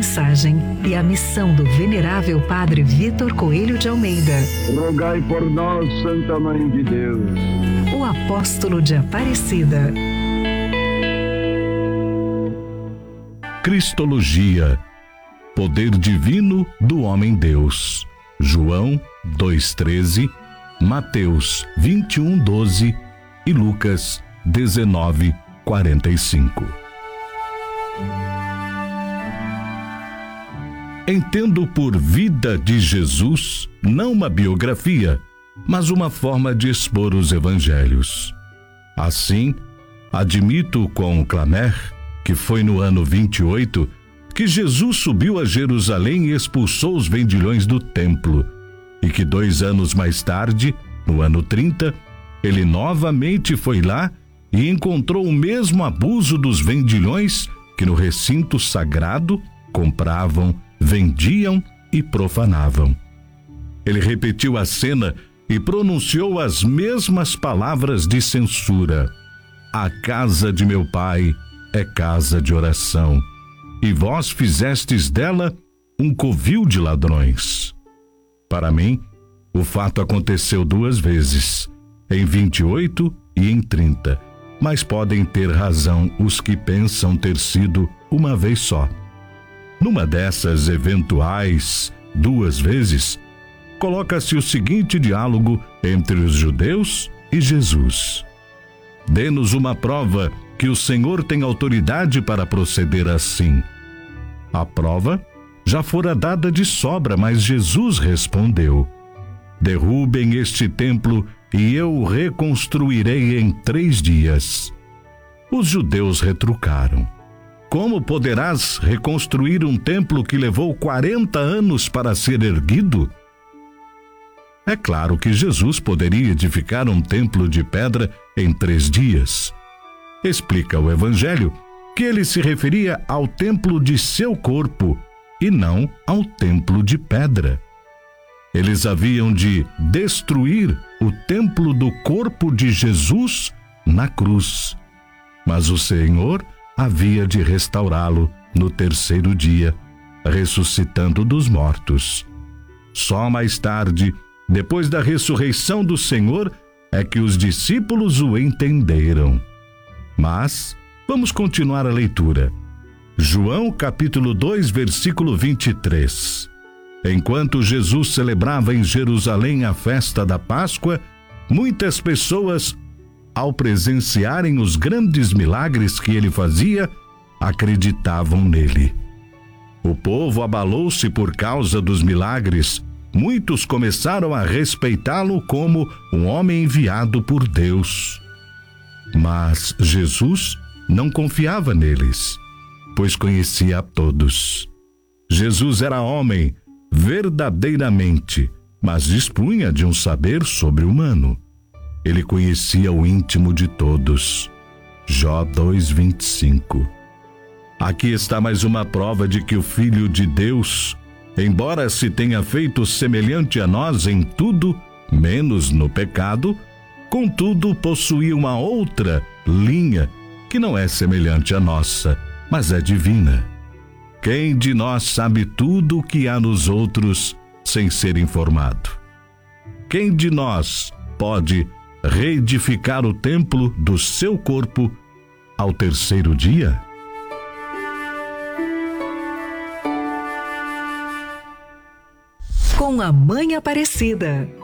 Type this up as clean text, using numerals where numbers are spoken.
mensagem e a missão do venerável Padre Vitor Coelho de Almeida. Rogai por nós, Santa Mãe de Deus. O apóstolo de Aparecida. Cristologia, poder divino do homem-Deus. João 2,13, Mateus 21,12 e Lucas 19:45. Entendo por vida de Jesus não uma biografia, mas uma forma de expor os evangelhos. Assim, admito com Clamer, que foi no ano 28, que Jesus subiu a Jerusalém e expulsou os vendilhões do templo, e que 2 anos mais tarde, no ano 30, ele novamente foi lá e encontrou o mesmo abuso dos vendilhões que no recinto sagrado compravam, vendiam e profanavam. Ele repetiu a cena e pronunciou as mesmas palavras de censura: a casa de meu pai é casa de oração, e vós fizestes dela um covil de ladrões. Para mim, o fato aconteceu 2 vezes, em 28 e em 30, mas podem ter razão os que pensam ter sido uma vez só. Numa dessas eventuais 2 vezes, coloca-se o seguinte diálogo entre os judeus e Jesus: dê-nos uma prova que o Senhor tem autoridade para proceder assim. A prova já fora dada de sobra, mas Jesus respondeu: derrubem este templo e eu o reconstruirei em 3 dias. Os judeus retrucaram: como poderás reconstruir um templo que levou 40 anos para ser erguido? É claro que Jesus poderia edificar um templo de pedra em 3 dias. Explica o Evangelho que ele se referia ao templo de seu corpo e não ao templo de pedra. Eles haviam de destruir o templo do corpo de Jesus na cruz, mas o Senhor havia de restaurá-lo no 3º dia, ressuscitando dos mortos. Só mais tarde, depois da ressurreição do Senhor, é que os discípulos o entenderam. Mas vamos continuar a leitura. João capítulo 2, versículo 23. Enquanto Jesus celebrava em Jerusalém a festa da Páscoa, muitas pessoas, ao presenciarem os grandes milagres que ele fazia, acreditavam nele. O povo abalou-se por causa dos milagres. Muitos começaram a respeitá-lo como um homem enviado por Deus. Mas Jesus não confiava neles, pois conhecia a todos. Jesus era homem, verdadeiramente, mas dispunha de um saber sobre-humano. Ele conhecia o íntimo de todos. Jó 2:25. Aqui está mais uma prova de que o Filho de Deus, embora se tenha feito semelhante a nós em tudo, menos no pecado, contudo possuía uma outra linha que não é semelhante à nossa, mas é divina. Quem de nós sabe tudo o que há nos outros sem ser informado? Quem de nós pode reedificar o templo do seu corpo ao 3º dia? Com a Mãe Aparecida.